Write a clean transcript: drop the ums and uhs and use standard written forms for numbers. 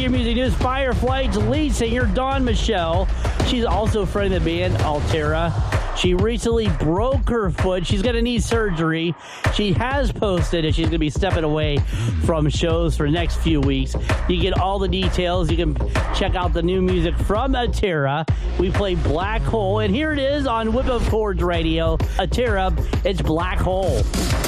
your music news. Firefly's lead singer, Dawn Michelle. She's also a friend of the band, Altera. She recently broke her foot. She's going to need surgery. She has posted that she's going to be stepping away from shows for the next few weeks. You get all the details. You can check out the new music from Altera. We play Black Hole, and here it is on Whip of Chords Radio. Altera, it's Black Hole.